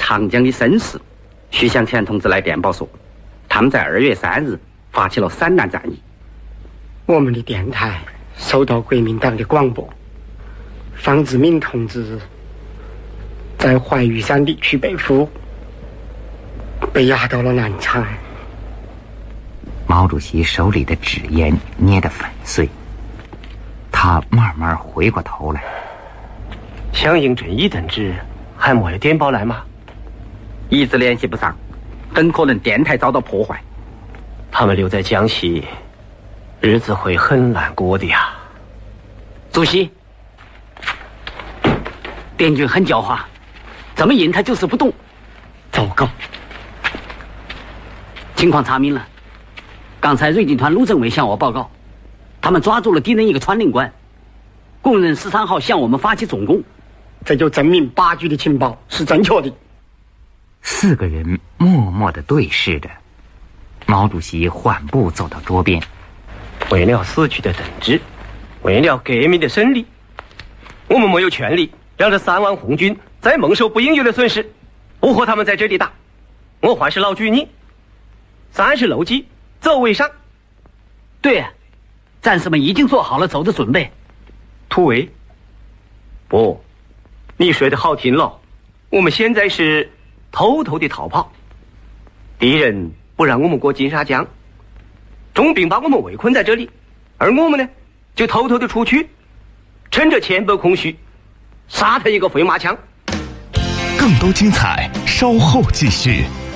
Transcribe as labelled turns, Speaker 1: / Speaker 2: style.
Speaker 1: 长江的绅士徐向前同志来电报说，他们在2月3日发起了3南战役。
Speaker 2: 我们的电台收到国民党的广播，方志敏同志在怀玉山地区被俘，被押到了南昌。
Speaker 3: 毛主席手里的纸烟捏得粉碎，他慢慢回过头来。
Speaker 4: 湘营正义同志还没有电报来吗？
Speaker 1: 一直联系不上，很可能电台遭到破坏。
Speaker 4: 他们留在江西，日子会很难过的呀。
Speaker 1: 主席，滇军很狡猾，怎么引他就是不动。
Speaker 2: 糟糕，
Speaker 1: 情况查明了。刚才瑞警团陆政委向我报告，他们抓住了敌人一个传令官，供认13号向我们发起总攻。
Speaker 2: 这就证明8局的情报是正确的。
Speaker 3: 4个人默默地对视着，毛主席缓步走到桌边。
Speaker 4: 为了死去的同志，为了革命的胜利，我们没有权利让这3万红军再蒙受不应有的损失，不和他们在这里打。我还是老举例，30楼机走为上。
Speaker 1: 对，战士们已经做好了走的准备。
Speaker 4: 突围？不，你说的好听了，我们现在是偷偷的逃跑，敌人不让我们过金沙江，重兵把我们围困在这里，而我们呢就偷偷的出去，趁着前方空虚杀他一个回马枪。
Speaker 5: 更多精彩稍后继续。